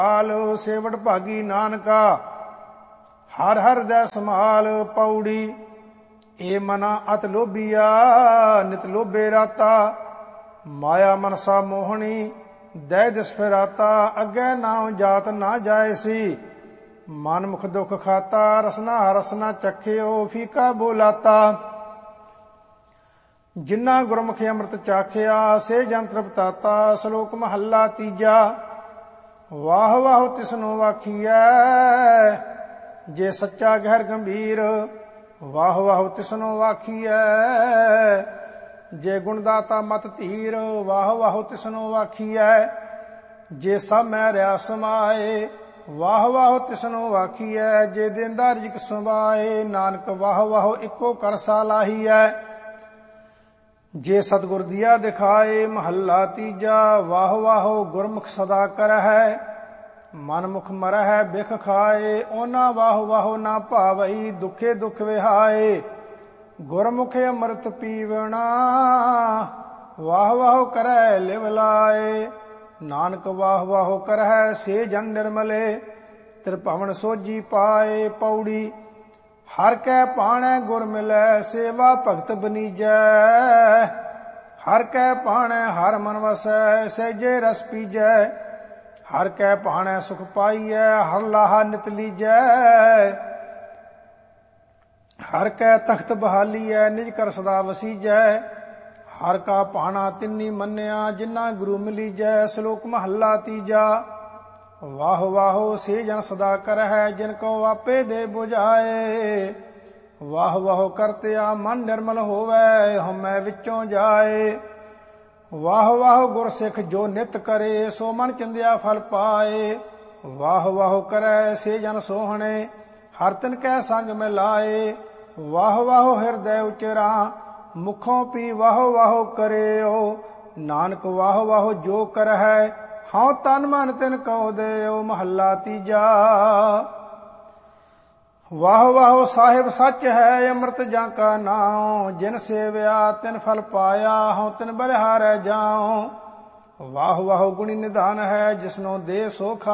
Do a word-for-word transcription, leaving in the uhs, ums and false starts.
ਹਾਲ ਸੇਵਟ ਭਾਗੀ ਨਾਨਕਾ ਹਰ ਹਰ ਦੈ ਸਮਾਲ ਪੌੜੀ। ਏ ਮਨਾ ਅਤ ਲੋਭੀਆ ਨਿਤ ਲੋਭੇ ਰਾਤਾ ਮਾਇਆ ਮਨਸਾ ਮੋਹਣੀ ਦੈ ਦਿਸ ਫਿਰਾਤਾ। ਅੱਗੇ ਨਾਉ ਜਾਤ ਨਾ ਜਾਏ ਸੀ ਮਨ ਮੁਖ ਦੁਖ ਖਾਤਾ ਰਸਨਾ ਰਸਨਾ ਚਖਿਓ ਫੀਕਾ ਬੋਲਾਤਾ। ਜਿਨ੍ਹਾਂ ਗੁਰਮੁਖੀ ਅੰਮ੍ਰਿਤ ਚਾਖਿਆ ਸੇ ਜਨ ਤ੍ਰਿਪਤਾਤਾ। ਸ਼ਲੋਕ ਮਹੱਲਾ ਤੀਜਾ। ਵਾਹ ਵਾਹ ਤਿਸਨੂੰ ਵਾਖੀਐ ਜੇ ਸੱਚਾ ਗਹਿਰ ਗੰਭੀਰ। ਵਾਹ ਵਾਹ ਤਿਸਨੂੰ ਵਾਖੀਐ ਜੇ ਗੁਣਦਾਤਾ ਮਤ ਧੀਰ। ਵਾਹ ਵਾਹ ਤਿਸਨੂੰ ਵਾਖੀਐ ਜੇ ਸਭ ਮੈਂ ਰਿਆ ਸਮਾਏ। ਵਾਹ ਵਾਹ ਤਿਸਨੂੰ ਵਾਖੀਐ ਜੇ ਦੇਂਦਾ ਰਿਜ਼ਕ ਸੁਭਾਏ। ਨਾਨਕ ਵਾਹ ਵਾਹ ਇੱਕੋ ਕਰ ਸਾਲਾਹੀਐ ਜੇ ਸਤਿਗੁਰ ਦੀਆ ਦਿਖਾਏ। ਮਹੱਲਾ ਤੀਜਾ। ਵਾਹ ਵਾਹ ਗੁਰਮੁਖ ਸਦਾ ਕਰਹਿ ਮਨ ਮੁਖ ਮਰਹਿ ਬਿਖ ਖਾਏ। ਉਹਨਾਂ ਵਾਹ ਵਾਹ ਨਾ ਭਾਵਈ ਦੁਖੇ ਦੁਖ ਵਿਹਾਏ। ਗੁਰਮੁਖ ਅੰਮ੍ਰਿਤ ਪੀਵਣਾ ਵਾਹ ਵਾਹ ਕਰੈ ਲਿਵ ਲਾਏ। ਨਾਨਕ ਵਾਹ ਵਾਹ ਕਰਹਿ ਸੇ ਜਨ ਨਿਰਮਲੇ ਤ੍ਰਿਭਵਨ ਸੋਝੀ ਪਾਏ। ਪੌੜੀ। ਹਰ ਕੈ ਪਾਣੈ ਗੁਰ ਮਿਲੈ ਸੇਵਾ ਭਗਤ ਬਨੀਜੈ। ਹਰ ਕੈ ਪਾਣੈ ਹਰ ਮਨ ਵਸੈ ਸਹਿਜੇ ਰਸ ਪੀਜੈ। ਹਰ ਕੈ ਪਾਣੈ ਸੁਖ ਪਾਈਐ ਹਰ ਲਾਹਾ ਨਿਤ ਲੀਜੈ। ਹਰ ਕੈ ਤਖਤ ਬਹਾਲੀਐ ਨਿਜ ਕਰ ਸਦਾ ਵਸੀਜੈ। ਹਰ ਕਾ ਪਾਣਾ ਤਿੰਨੀ ਮੰਨਿਆ ਜਿਨ੍ਹਾਂ ਗੁਰੂ ਮਿਲੀਜੈ। ਸ਼ਲੋਕ ਮਹੱਲਾ ਤੀਜਾ। ਵਾਹ ਵਾਹ ਸੇ ਜਨ ਸਦਾ ਕਰਹਿ ਜਿਨ ਕੋ ਆਪੇ ਦੇ 부ਝਾਏ। ਵਾਹ ਵਾਹ ਕਰਤਿਆ ਮਨ ਨਿਰਮਲ ਹੋਵੈ ਹਉਮੈ ਵਿੱਚੋਂ ਜਾਏ। ਵਾਹ ਵਾਹ ਗੁਰ ਸਿੱਖ ਜੋ ਨਿਤ ਕਰੇ ਸੋ ਮਨ ਚਿੰਦਿਆ ਫਲ ਪਾਏ। ਵਾਹ ਵਾਹ ਕਰੈ ਸੇ ਜਨ ਸੋਹਣੇ ਹਰ ਤਿਨ ਕੈ ਸੰਗ ਮਿਲਾਏ। ਵਾਹ ਵਾਹ ਹਿਰਦੈ ਉਚਰਾ ਮੁਖੋਂ ਪੀ ਵਾਹ ਵਾਹ ਕਰਿਓ। ਨਾਨਕ ਵਾਹ ਵਾਹ ਜੋ ਕਰਹਿ ਹਉ ਤਨ ਮਨ ਤਿਨ ਕਉ ਦੇਉ। ਮਹੱਲਾ ਤੀਜਾ। ਵਾਹ ਵਾਹ ਸਾਹਿਬ ਸੱਚ ਹੈ ਅੰਮ੍ਰਿਤ ਜਾਂ ਕਾ ਨਾਉ। ਜਿਨ ਸੇਵਿਆ ਤਿਨ ਫਲ ਪਾਇਆ ਹਉ ਤਿਨ ਬਲਿਹਾਰੈ ਜਾਉ। ਵਾਹ ਵਾਹ ਗੁਣੀ ਨਿਧਾਨ ਹੈ ਜਿਸਨੋ ਦੇ ਸੋ ਖਾ